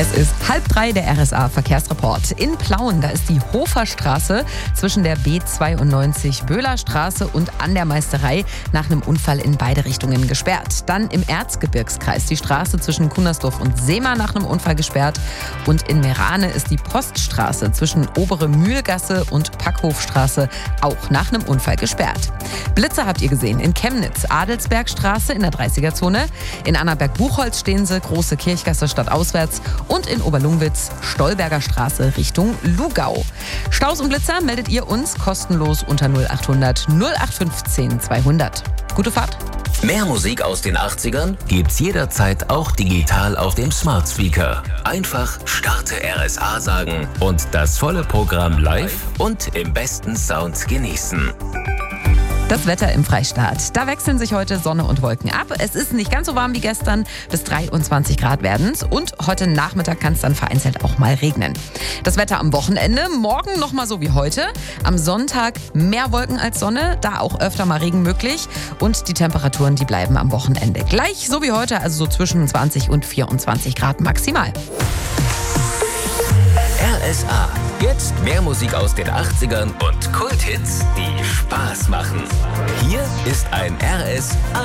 Es ist 2:30, der RSA-Verkehrsreport. In Plauen, da ist die Hoferstraße zwischen der B92 Böhlerstraße und an der Meisterei nach einem Unfall in beide Richtungen gesperrt. Dann im Erzgebirgskreis die Straße zwischen Kunnersdorf und Seema nach einem Unfall gesperrt. Und in Meerane ist die Poststraße zwischen Obere Mühlgasse und Packhofstraße auch nach einem Unfall gesperrt. Blitzer habt ihr gesehen in Chemnitz, Adelsbergstraße in der 30er-Zone. In Annaberg-Buchholz stehen sie, Große Kirchgasse stadtauswärts. Und in Oberlungwitz, Stolberger Straße Richtung Lugau. Staus und Blitzer meldet ihr uns kostenlos unter 0800 0815 200. Gute Fahrt. Mehr Musik aus den 80ern gibt's jederzeit auch digital auf dem Smart Speaker. Einfach Starte RSA sagen und das volle Programm live und im besten Sound genießen. Das Wetter im Freistaat. Da wechseln sich heute Sonne und Wolken ab. Es ist nicht ganz so warm wie gestern. Bis 23 Grad werden's. Und heute Nachmittag kann es dann vereinzelt auch mal regnen. Das Wetter am Wochenende. Morgen nochmal so wie heute. Am Sonntag mehr Wolken als Sonne. Da auch öfter mal Regen möglich. Und die Temperaturen, die bleiben am Wochenende gleich so wie heute. Also so zwischen 20 und 24 Grad maximal. RSA. Jetzt mehr Musik aus den 80ern und Kulthits, die Spaß machen. Hier ist ein RSA.